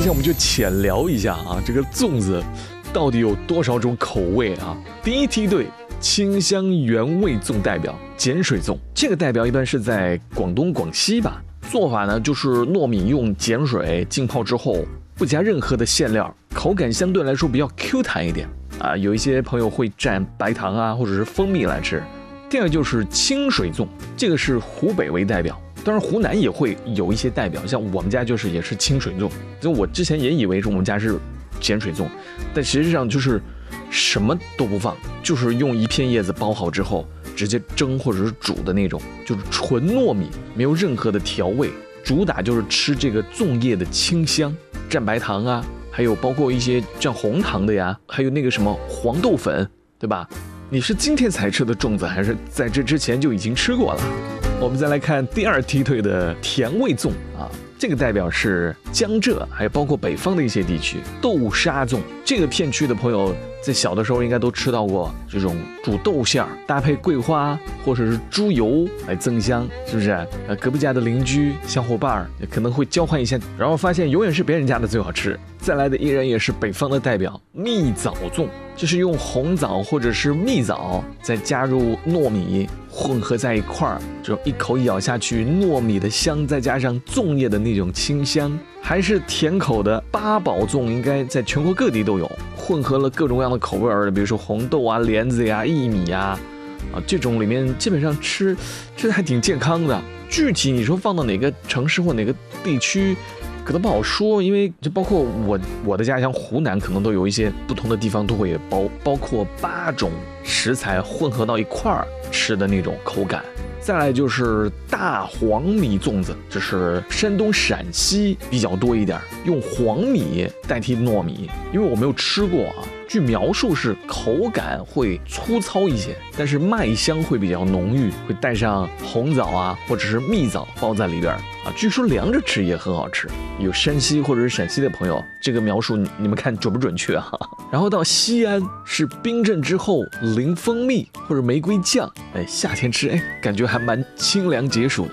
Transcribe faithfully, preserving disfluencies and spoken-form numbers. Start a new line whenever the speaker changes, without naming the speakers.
我们就浅聊一下啊，这个粽子到底有多少种口味啊？第一梯队清香原味粽代表碱水粽，这个代表一般是在广东、广西吧。做法呢就是糯米用碱水浸泡之后，不加任何的馅料，口感相对来说比较 Q 弹一点啊。有一些朋友会蘸白糖啊或者是蜂蜜来吃。第二就是清水粽，这个是湖北为代表。当然湖南也会有一些代表，像我们家就是也是清水粽。就我之前也以为是我们家是碱水粽，但实际上就是什么都不放，就是用一片叶子包好之后直接蒸或者是煮的那种，就是纯糯米，没有任何的调味，主打就是吃这个粽叶的清香，蘸白糖啊，还有包括一些蘸红糖的呀，还有那个什么黄豆粉，对吧？你是今天才吃的粽子，还是在这之前就已经吃过了？我们再来看第二梯队的甜味粽啊，这个代表是江浙，还有包括北方的一些地区。豆沙粽，这个片区的朋友在小的时候应该都吃到过这种煮豆馅儿，搭配桂花或者是猪油来增香，是不是？呃，隔壁家的邻居小伙伴可能会交换一下，然后发现永远是别人家的最好吃。再来的依然也是北方的代表蜜枣粽，就是用红枣或者是蜜枣再加入糯米混合在一块儿，就一口咬下去，糯米的香再加上粽叶的那种清香。还是甜口的八宝粽，应该在全国各地都有，混合了各种各样的口味儿，比如说红豆啊、莲子呀、薏米呀，啊，这种里面基本上吃吃的还挺健康的。具体你说放到哪个城市或哪个地区，可能不好说，因为就包括我我的家乡湖南，可能都有一些不同的地方都会包包括八种食材混合到一块儿吃的那种口感。再来就是大黄米粽子，这是山东陕西比较多一点，用黄米代替糯米，因为我没有吃过啊。据描述是口感会粗糙一些，但是麦香会比较浓郁，会带上红枣啊或者是蜜枣包在里边啊。据说凉着吃也很好吃。有山西或者是陕西的朋友，这个描述你们看准不准确啊？然后到西安是冰镇之后淋蜂蜜或者玫瑰酱，哎，夏天吃哎，感觉还蛮清凉解暑的。